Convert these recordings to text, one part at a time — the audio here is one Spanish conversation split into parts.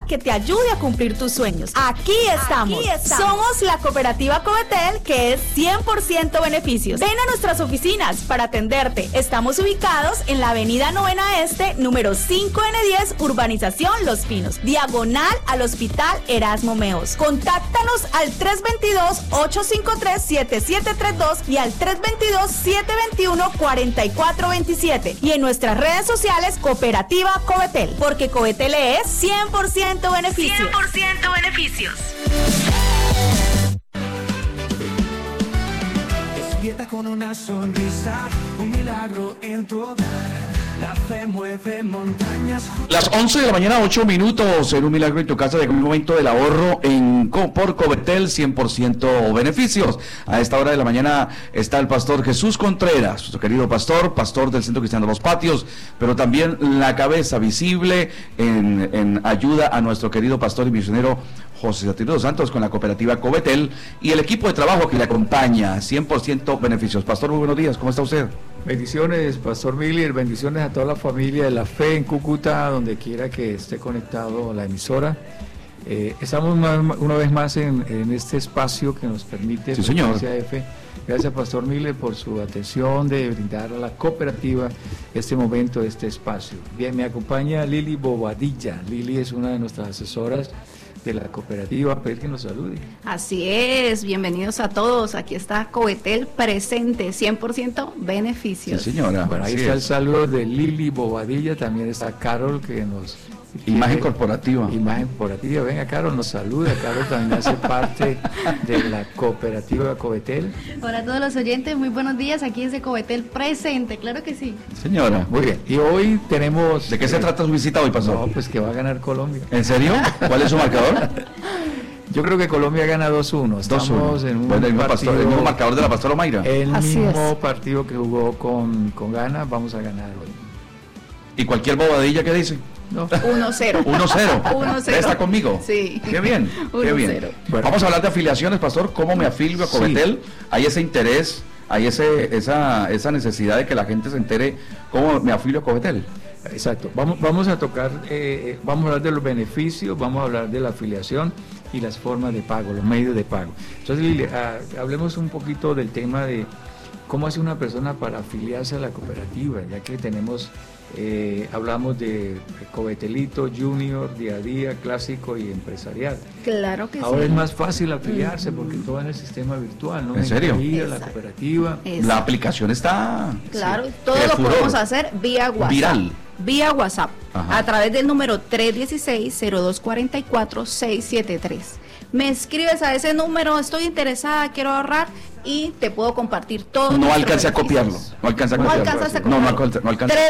que te ayude a cumplir tus sueños. Aquí estamos. Somos la cooperativa Covetel, que es 100% beneficios. Ven a nuestras oficinas para atenderte. Estamos ubicados en la avenida Novena Este, número 5N10, Urbanización Los Pinos, diagonal al Hospital Erasmo Meos. Contáctanos al 322-853-7732 y al 322-721-4427. Y en nuestras redes sociales, Cooperativa Covetel, porque Covetel es 100% beneficios. 100% beneficios. Despierta con una sonrisa, un milagro en tu hogar. La fe mueve montañas. Las 11 de la mañana, 8 minutos, en un milagro en tu casa, llegó el momento del ahorro por Covetel, 100% beneficios. A esta hora de la mañana está el pastor Jesús Contreras, nuestro querido pastor del Centro Cristiano Los Patios, pero también la cabeza visible en ayuda a nuestro querido pastor y misionero José Saturnino dos Santos con la cooperativa Covetel y el equipo de trabajo que le acompaña, 100% beneficios. Pastor, muy buenos días, ¿cómo está usted? Bendiciones, Pastor Miller, bendiciones a toda la familia de la fe en Cúcuta, donde quiera que esté conectado a la emisora. Estamos una vez más en este espacio que nos permite, sí, señor. Gracias, Pastor Miller, por su atención de brindar a la cooperativa este momento, este espacio. Bien, me acompaña Lili Bobadilla. Lili es una de nuestras asesoras de la cooperativa, pedir que nos salude. Así es, bienvenidos a todos, aquí está Covetel presente, 100% beneficios. Sí, señora. Bueno, ahí está el saludo de Lili Bobadilla, también está Carol que nos... Imagen corporativa. Venga, Carol nos saluda. Carol también hace parte de la cooperativa Covetel. Hola a todos los oyentes, muy buenos días, aquí es de Covetel presente, claro que sí. Señora. Muy bien, y hoy tenemos... ¿De qué se trata su visita hoy, pastor? No, pues que va a ganar Colombia. ¿En serio? ¿Cuál es su marcador? Yo creo que Colombia gana 2-1. Estamos en un el mismo marcador de la pastora Mayra. El mismo partido que jugó con Ghana, vamos a ganar hoy. ¿Y cualquier bobadilla que dice? No. 1-0. 1-0. ¿Está conmigo? Sí. Qué bien, qué bien. Bueno, vamos a hablar de afiliaciones, pastor. ¿Cómo me afilio a Covetel? Sí. Hay ese interés, hay esa necesidad de que la gente se entere cómo me afilio a Covetel. Exacto. Vamos a tocar, vamos a hablar de los beneficios, vamos a hablar de la afiliación y las formas de pago, los medios de pago. Entonces, Lili, hablemos un poquito del tema de cómo hace una persona para afiliarse a la cooperativa, ya que tenemos... hablamos de Covetelito, Junior, Día a Día, Clásico y Empresarial. Claro que Ahora sí. es más fácil afiliarse porque todo es en el sistema virtual, ¿no? ¿En serio? La cooperativa. Exacto. La aplicación está... Claro, todo lo podemos hacer vía WhatsApp. Viral. Vía WhatsApp, ajá, a través del número 316-0244-673. Me escribes a ese número, estoy interesada, quiero ahorrar y te puedo compartir todo. No alcance a copiarlo. No alcanza a copiarlo. No alcanza a copiarlo. No alcanza.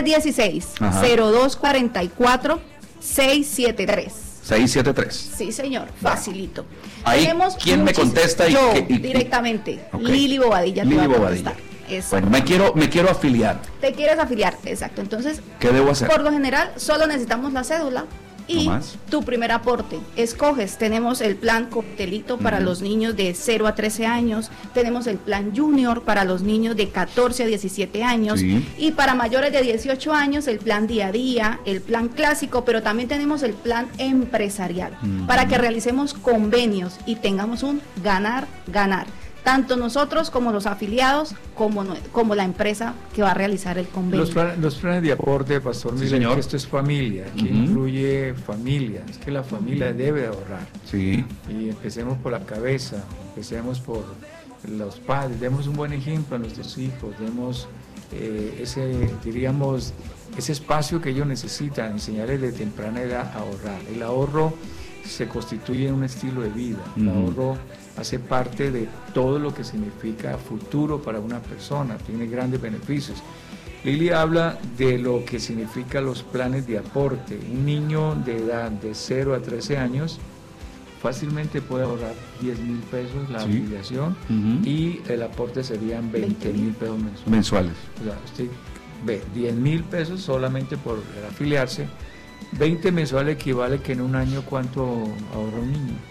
316-0244-673. 673. Sí, señor, facilito. Ahí, ¿quién me contesta? Yo, directamente, okay. Lili Bobadilla. Lili Bobadilla. Bueno, me quiero afiliar. Te quieres afiliar, exacto. Entonces, ¿qué debo hacer? Por lo general, solo necesitamos la cédula y tu primer aporte. Escoges, tenemos el plan Covetelito para los niños de 0 a 13 años, tenemos el plan Junior para los niños de 14 a 17 años, y para mayores de 18 años el plan Día a Día, el plan Clásico, pero también tenemos el plan Empresarial, para que realicemos convenios y tengamos un ganar-ganar. Tanto nosotros como los afiliados, como la empresa que va a realizar el convenio. Los planes de aporte, Pastor Miller, señor, que esto es familia, que incluye familia, es que la familia debe ahorrar. Sí. Y empecemos por la cabeza, empecemos por los padres, demos un buen ejemplo a nuestros hijos, demos ese espacio que ellos necesitan, enseñarles de temprana edad a ahorrar. El ahorro se constituye en un estilo de vida, el ahorro hace parte de todo lo que significa futuro para una persona, tiene grandes beneficios. Lili habla de lo que significa los planes de aporte. Un niño de edad de 0 a 13 años fácilmente puede ahorrar 10,000 pesos la afiliación y el aporte serían 20,000 pesos mensuales. O sea, usted ve 10,000 pesos solamente por afiliarse. 20 mensuales equivale que en un año ¿cuánto ahorra un niño?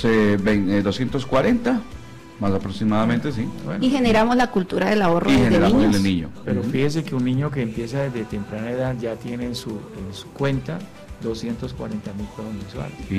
240 más aproximadamente, sí. Bueno. Y generamos la cultura del ahorro desde niños. Pero fíjese que un niño que empieza desde temprana edad ya tiene en su cuenta 240,000 pesos mensuales.